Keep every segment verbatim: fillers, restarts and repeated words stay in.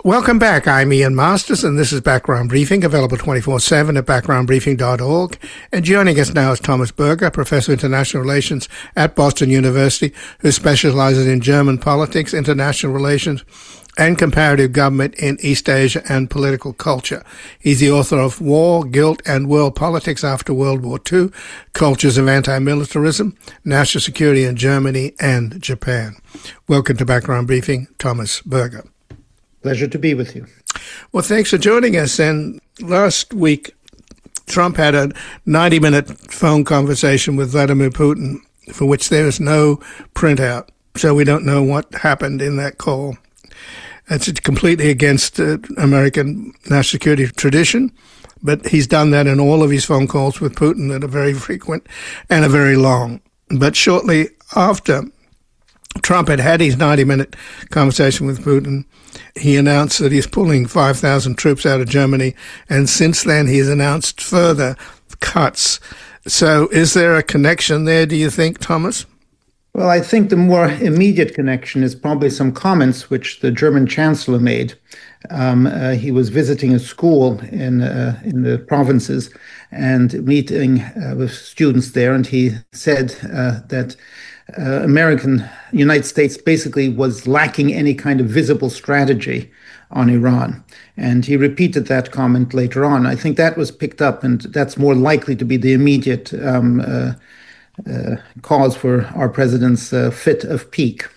Welcome back. I'm Ian Masters, and this is Background Briefing, available twenty-four seven at background briefing dot org. And joining us now is Thomas Berger, Professor of International Relations at Boston University, who specializes in German politics, international relations, and comparative government in East Asia and political culture. He's the author of War, Guilt, and World Politics After World War Two, Cultures of Anti-Militarism, National Security in Germany and Japan. Welcome to Background Briefing, Thomas Berger. Pleasure to be with you. Well, thanks for joining us. And last week, Trump had a ninety-minute phone conversation with Vladimir Putin, for which there is no printout, so we don't know what happened in that call. It's completely against uh, American national security tradition, but he's done that in all of his phone calls with Putin that are very frequent and are very long. But shortly after Trump had had his ninety-minute conversation with Putin, he announced that he's pulling five thousand troops out of Germany, and since then he's announced further cuts. So is there a connection there, do you think, Thomas? Well, I think the more immediate connection is probably some comments which the German chancellor made. Um, uh, he was visiting a school in uh, in the provinces and meeting uh, with students there, and he said uh, that uh, American United States basically was lacking any kind of visible strategy on Iran. And he repeated that comment later on. I think that was picked up, and that's more likely to be the immediate um, uh, uh, cause for our president's uh, fit of pique.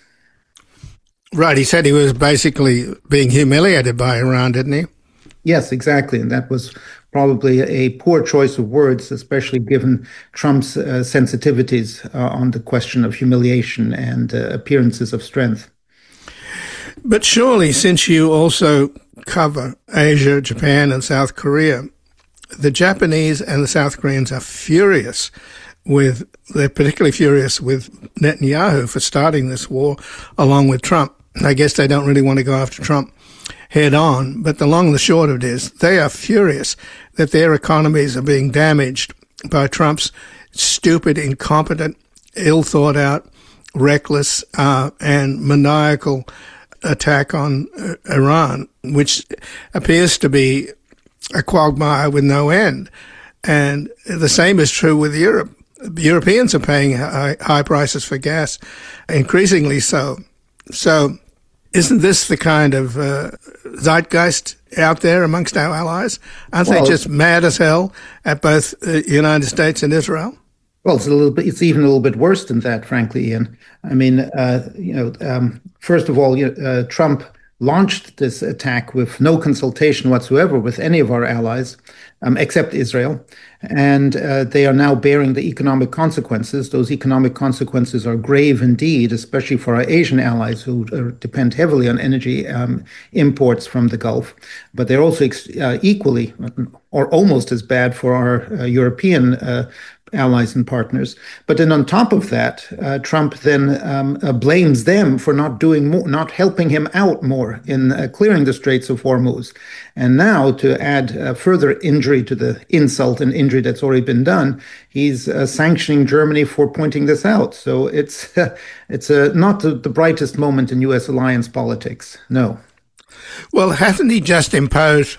Right. He said he was basically being humiliated by Iran, didn't he? Yes, exactly. And that was probably a poor choice of words, especially given Trump's uh, sensitivities uh, on the question of humiliation and uh, appearances of strength. But surely, since you also cover Asia, Japan, and South Korea, the Japanese and the South Koreans are furious with, they're particularly furious with Netanyahu for starting this war along with Trump. I guess they don't really want to go after Trump head on, but the long and the short of it is they are furious that their economies are being damaged by Trump's stupid, incompetent, ill-thought-out, reckless, uh, and maniacal attack on uh, Iran, which appears to be a quagmire with no end. And the same is true with Europe. Europeans are paying high, high prices for gas, increasingly so. So isn't this the kind of uh, zeitgeist out there amongst our allies? Aren't well, they just mad as hell at both the United States and Israel? Well, it's a little bit. It's even a little bit worse than that, frankly, Ian. I mean, uh, you know, um, first of all, you know, uh, Trump launched this attack with no consultation whatsoever with any of our allies, um, except Israel. And uh, they are now bearing the economic consequences. Those economic consequences are grave indeed, especially for our Asian allies who uh, depend heavily on energy um, imports from the Gulf. But they're also ex- uh, equally or almost as bad for our uh, European uh, allies and partners. But then on top of that, uh, Trump then um, uh, blames them for not doing more, not helping him out more in uh, clearing the Straits of Hormuz. And now to add uh, further injury to the insult and injury that's already been done, he's uh, sanctioning Germany for pointing this out. So it's uh, it's uh, not the, the brightest moment in U S alliance politics. No. Well, hasn't he just imposed,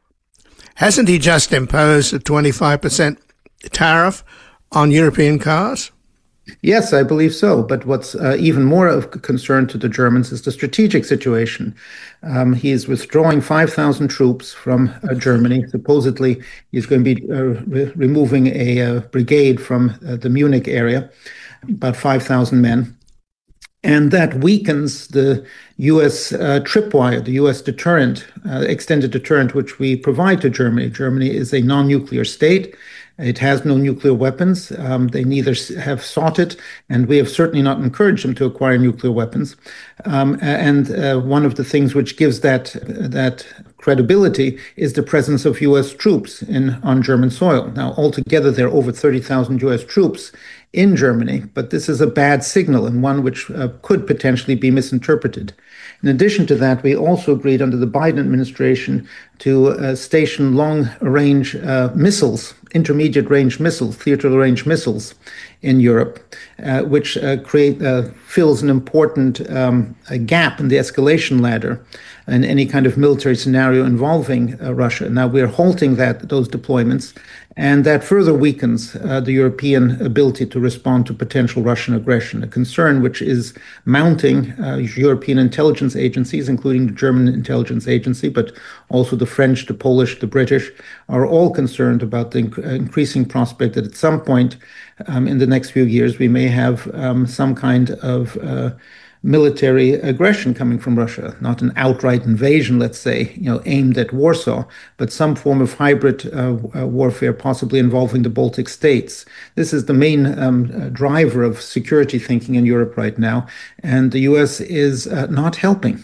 hasn't he just imposed a twenty-five percent tariff on European cars? Yes, I believe so. But what's uh, even more of concern to the Germans is the strategic situation. Um, he is withdrawing five thousand troops from uh, Germany. Supposedly, he's going to be uh, re- removing a uh, brigade from uh, the Munich area, about five thousand men. And that weakens the U S uh, tripwire, the U S deterrent, uh, extended deterrent, which we provide to Germany. Germany is a non-nuclear state. It has no nuclear weapons. Um, they neither have sought it, and we have certainly not encouraged them to acquire nuclear weapons. Um, and uh, one of the things which gives that that credibility is the presence of U S troops in on German soil. Now, altogether, there are over thirty thousand U S troops in Germany, but this is a bad signal and one which uh, could potentially be misinterpreted. In addition to that, we also agreed under the Biden administration to uh, station long-range uh, missiles, intermediate-range missiles, theater-range missiles in Europe, uh, which uh, create uh, fills an important um, a gap in the escalation ladder in any kind of military scenario involving uh, Russia. Now we're halting that those deployments, and that further weakens uh, the European ability to respond to potential Russian aggression, a concern which is mounting. uh, European intelligence agencies, including the German intelligence agency, but also the French, the Polish, the British, are all concerned about the inc- increasing prospect that at some point um, in the next few years we may have um, some kind of uh, military aggression coming from Russia, not an outright invasion, let's say, you know, aimed at Warsaw, but some form of hybrid uh, uh, warfare, possibly involving the Baltic states. This is the main um, uh, driver of security thinking in Europe right now, and the U S is uh, not helping.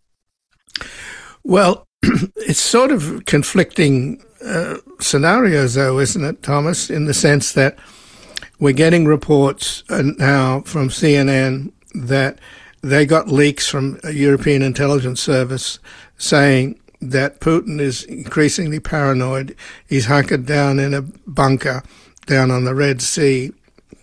Well, it's sort of conflicting uh, scenarios, though, isn't it, Thomas, in the sense that we're getting reports uh, now from C N N that they got leaks from a European intelligence service saying that Putin is increasingly paranoid. He's hunkered down in a bunker down on the Red Sea,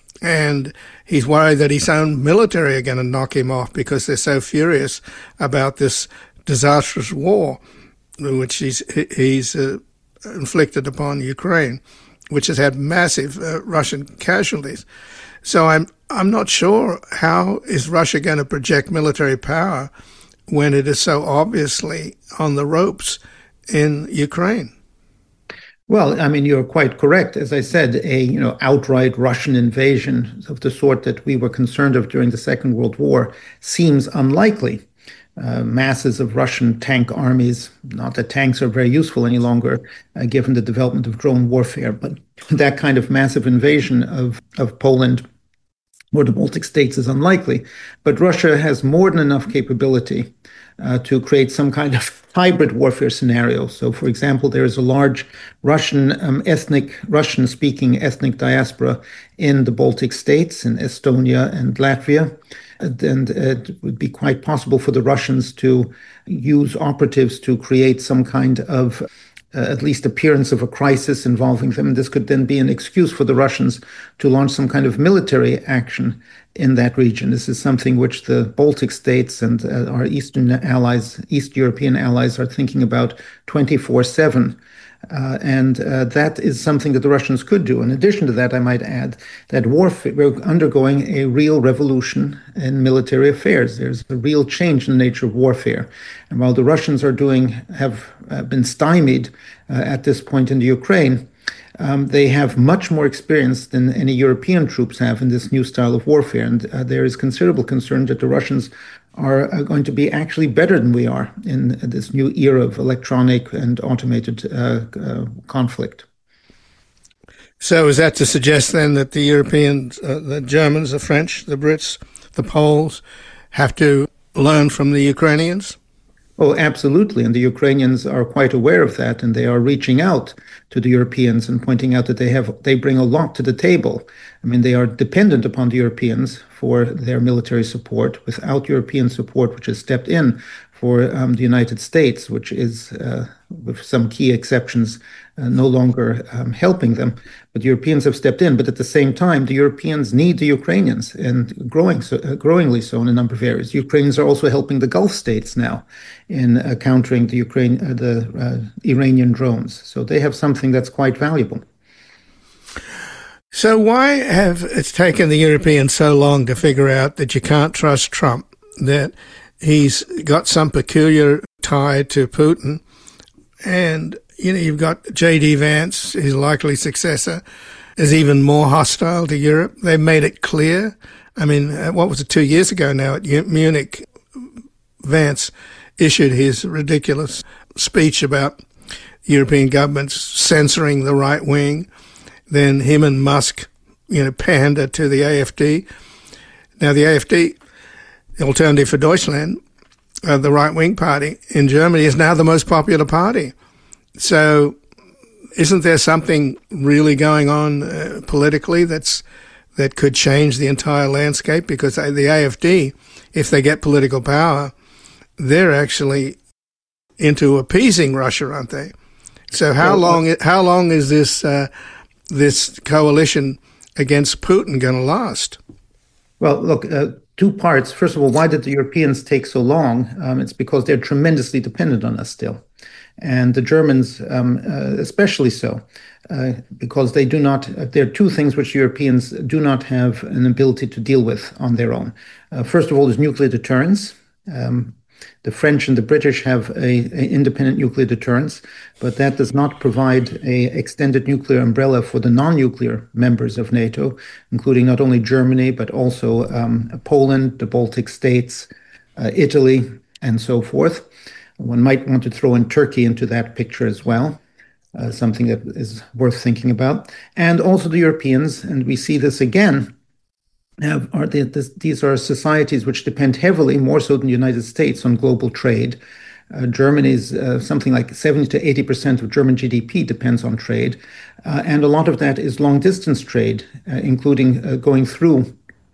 and he's worried that his own military are going to knock him off because they're so furious about this disastrous war which he's, he's uh, inflicted upon Ukraine, which has had massive uh, Russian casualties. So I'm I'm not sure how is Russia going to project military power when it is so obviously on the ropes in Ukraine. Well, I mean, you're quite correct. As I said, a you know outright Russian invasion of the sort that we were concerned of during the Second World War seems unlikely. Uh, masses of Russian tank armies, not that tanks are very useful any longer, uh, given the development of drone warfare, but that kind of massive invasion of, of Poland or the Baltic states is unlikely. But Russia has more than enough capability uh, to create some kind of hybrid warfare scenario. So, for example, there is a large Russian um, ethnic, Russian-speaking ethnic diaspora in the Baltic states, in Estonia and Latvia. And it would be quite possible for the Russians to use operatives to create some kind of uh, at least appearance of a crisis involving them. And this could then be an excuse for the Russians to launch some kind of military action in that region. This is something which the Baltic states and uh, our Eastern allies, East European allies, are thinking about twenty-four seven. Uh, and uh, that is something that the Russians could do. In addition to that, I might add that warfare, we're undergoing a real revolution in military affairs. There's a real change in the nature of warfare. And while the Russians are doing, have uh, been stymied uh, at this point in the Ukraine, um, they have much more experience than any European troops have in this new style of warfare. And uh, there is considerable concern that the Russians are going to be actually better than we are in this new era of electronic and automated uh, uh, conflict. So is that to suggest then that the Europeans, uh, the Germans, the French, the Brits, the Poles have to learn from the Ukrainians? Oh, absolutely. And the Ukrainians are quite aware of that, and they are reaching out to the Europeans and pointing out that they have they bring a lot to the table. I mean, they are dependent upon the Europeans for their military support. Without European support, which has stepped in for um, the United States, which is, uh, with some key exceptions, uh, no longer um, helping them. But the Europeans have stepped in. But at the same time, the Europeans need the Ukrainians, and growing so, uh, growingly so in a number of areas. Ukrainians are also helping the Gulf states now in uh, countering the Ukraine, uh, the uh, Iranian drones. So they have something that's quite valuable. So why have it's taken the Europeans so long to figure out that you can't trust Trump, that he's got some peculiar tie to Putin, and you know you've got J D Vance, his likely successor, is even more hostile to Europe. They've made it clear. I mean, what was it, two years ago now at Munich, Vance issued his ridiculous speech about European governments censoring the right wing. Then him and Musk, you know, pander to the A F D. Now the A F D, the Alternative for Deutschland, uh, the right-wing party in Germany, is now the most popular party. So isn't there something really going on uh, politically that's that could change the entire landscape? Because the A F D, if they get political power, they're actually into appeasing Russia, aren't they? So how well, long how long is this uh, this coalition against Putin going to last? Well, look, uh, two parts. First of all, why did the Europeans take so long? Um, it's because they're tremendously dependent on us still. And the Germans, um, uh, especially so, uh, because they do not, uh, there are two things which Europeans do not have an ability to deal with on their own. Uh, first of all, is nuclear deterrence. Um, the French and the British have a, a independent nuclear deterrence, but that does not provide a extended nuclear umbrella for the non-nuclear members of NATO, including not only Germany, but also um, Poland, the Baltic states, uh, Italy, and so forth. One might want to throw in Turkey into that picture as well, uh, something that is worth thinking about. And also the Europeans, and we see this again, have, are the, this, these are societies which depend heavily, more so than the United States, on global trade. Uh, Germany's uh, something like seventy to eighty percent of German G D P depends on trade. Uh, and a lot of that is long-distance trade, uh, including uh, going through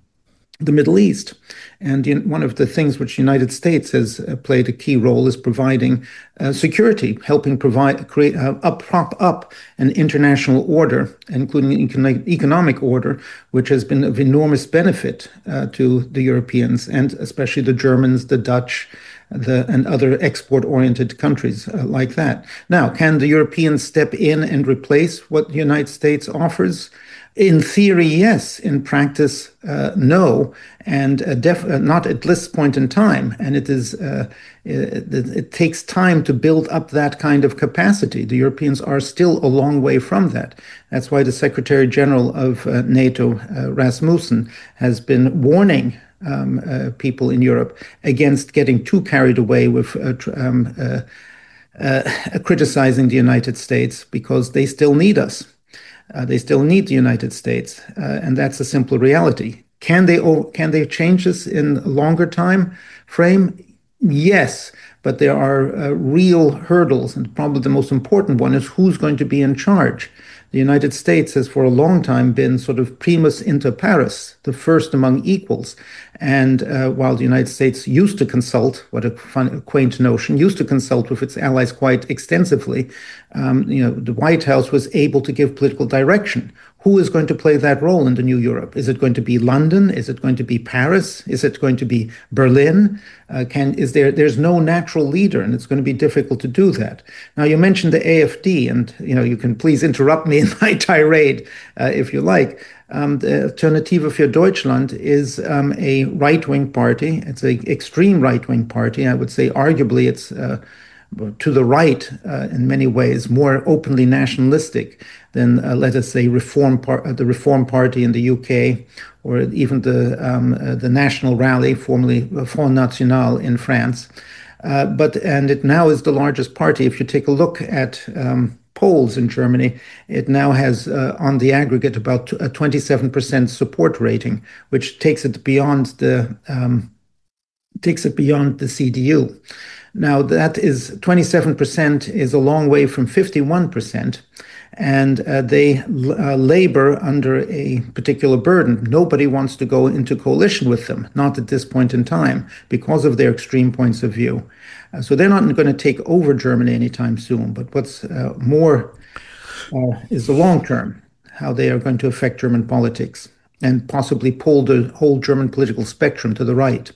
the Middle East. And in, one of the things which the United States has uh, played a key role is providing uh, security, helping provide, create, uh, up, prop up an international order, including an econ- economic order, which has been of enormous benefit uh, to the Europeans, and especially the Germans, the Dutch, the, and other export-oriented countries uh, like that. Now, can the Europeans step in and replace what the United States offers? In theory, yes. In practice, uh, no, and uh, def- uh, not at this point in time. And it is uh, it, it takes time to build up that kind of capacity. The Europeans are still a long way from that. That's why the Secretary General of uh, NATO, uh, Rasmussen, has been warning um, uh, people in Europe against getting too carried away with uh, tr- um, uh, uh, criticizing the United States, because they still need us. Uh, they still need the United States, uh, and that's a simple reality. Can they can they change this in a longer time frame? Yes, but there are uh, real hurdles, and probably the most important one is who's going to be in charge. The United States has for a long time been sort of primus inter pares, the first among equals. And uh, while the United States used to consult, what a fun, a quaint notion, used to consult with its allies quite extensively, um, you know, the White House was able to give political direction. Who is going to play that role in the new Europe? Is it going to be London? Is it going to be Paris? Is it going to be Berlin? Uh, can is there? There's no natural leader, and it's going to be difficult to do that. Now, you mentioned the A F D, and you know you can please interrupt me in my tirade uh, if you like. Um, the Alternative für Deutschland is um, a right-wing party. It's an extreme right-wing party. I would say, arguably, it's uh, to the right uh, in many ways, more openly nationalistic than, uh, let us say, Reform par- the Reform Party in the U K, or even the um, uh, the National Rally, formerly Front National in France. Uh, but and it now is the largest party. If you take a look at um, polls in Germany, it now has uh, on the aggregate about a twenty-seven percent support rating, which takes it beyond the um, takes it beyond the C D U. Now, that is twenty-seven percent is a long way from fifty-one percent, and uh, they uh, labor under a particular burden. Nobody wants to go into coalition with them, not at this point in time, because of their extreme points of view. Uh, so they're not going to take over Germany anytime soon. But what's uh, more uh, is the long term, how they are going to affect German politics and possibly pull the whole German political spectrum to the right.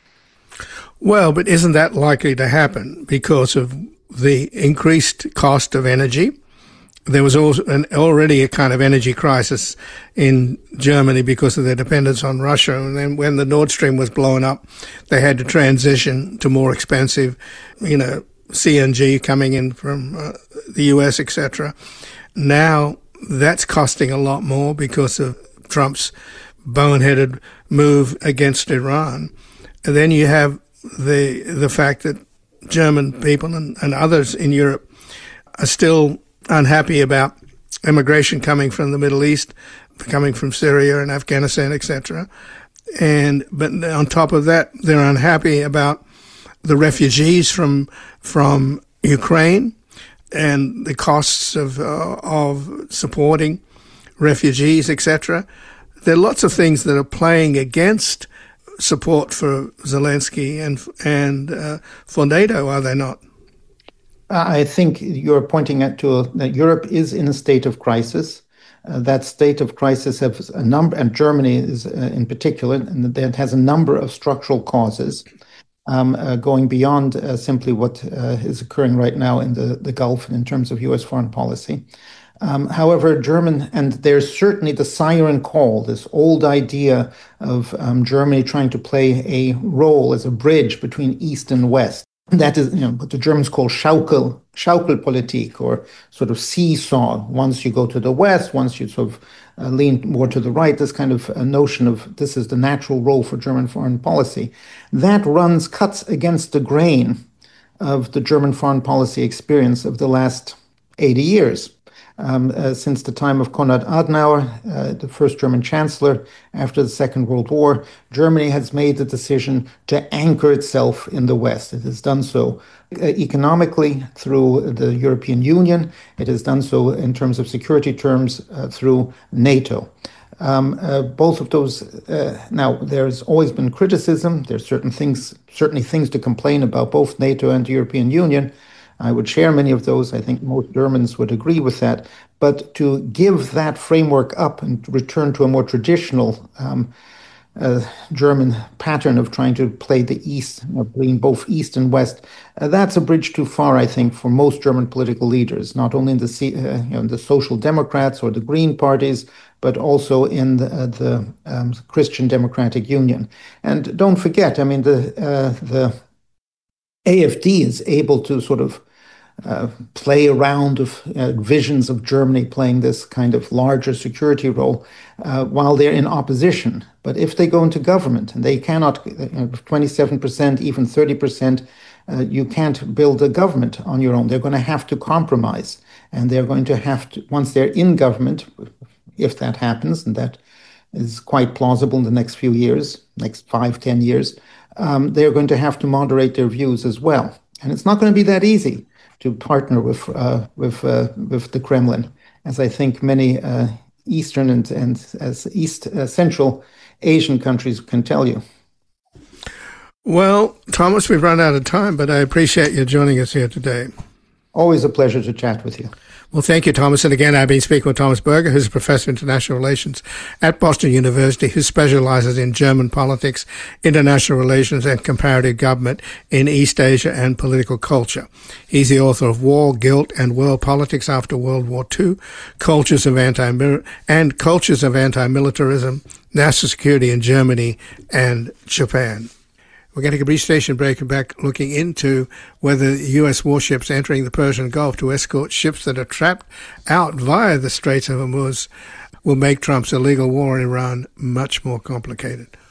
Well, but isn't that likely to happen because of the increased cost of energy? There was also an, already a kind of energy crisis in Germany because of their dependence on Russia. And then when the Nord Stream was blown up, they had to transition to more expensive, you know, C N G coming in from uh, the U S, et cetera. Now that's costing a lot more because of Trump's boneheaded move against Iran. And then you have the the fact that German people and, and others in Europe are still unhappy about immigration coming from the Middle East, coming from Syria and Afghanistan, et cetera. And but on top of that, they're unhappy about the refugees from from Ukraine and the costs of uh, of supporting refugees, et cetera. there are lots of things that are playing against support for Zelensky and and uh, for NATO, are they not? I think you're pointing at to that Europe is in a state of crisis. Uh, that state of crisis has a number, and Germany is uh, in particular, and that has a number of structural causes. Um, uh, going beyond uh, simply what uh, is occurring right now in the, the Gulf in terms of U S foreign policy. Um, however, German, and there's certainly the siren call, this old idea of um, Germany trying to play a role as a bridge between East and West. That is, you know, what the Germans call Schaukel, Schaukelpolitik, or sort of seesaw. Once you go to the West, once you sort of uh, lean more to the right, this kind of a notion of this is the natural role for German foreign policy. That runs, cuts against the grain of the German foreign policy experience of the last eighty years. Um, uh, since the time of Konrad Adenauer, uh, the first German chancellor after the Second World War, Germany has made the decision to anchor itself in the West. It has done so uh, economically through the European Union. It has done so in terms of security terms uh, through NATO. Um, uh, both of those, uh, now there's always been criticism. There's certain things, certainly things to complain about both NATO and the European Union. I would share many of those. I think most Germans would agree with that. But to give that framework up and return to a more traditional um, uh, German pattern of trying to play the East, you know, playing both East and West, uh, that's a bridge too far, I think, for most German political leaders, not only in the, uh, you know, the Social Democrats or the Green parties, but also in the, uh, the um, Christian Democratic Union. And don't forget, I mean, the uh, the A F D is able to sort of uh, play around of uh, visions of Germany playing this kind of larger security role uh, while they're in opposition. But if they go into government, and they cannot, you know, twenty-seven percent, even thirty percent, uh, you can't build a government on your own. They're going to have to compromise. And they're going to have to, once they're in government, if that happens, and that is quite plausible in the next few years, next five, ten years, um, they're going to have to moderate their views as well. And it's not going to be that easy to partner with uh, with uh, with the Kremlin, as I think many uh, Eastern and, and as East uh, Central Asian countries can tell you. Well, Thomas, we've run out of time, but I appreciate you joining us here today. Always a pleasure to chat with you. Well, thank you, Thomas. And again, I've been speaking with Thomas Berger, who's a professor of international relations at Boston University, who specializes in German politics, international relations, and comparative government in East Asia and political culture. He's the author of War, Guilt, and World Politics After World War Two, Cultures of Anti and Cultures of Anti-Militarism, National Security in Germany and Japan. We're going to take a brief station break and back looking into whether U S warships entering the Persian Gulf to escort ships that are trapped out via the Straits of Hormuz will make Trump's illegal war in Iran much more complicated.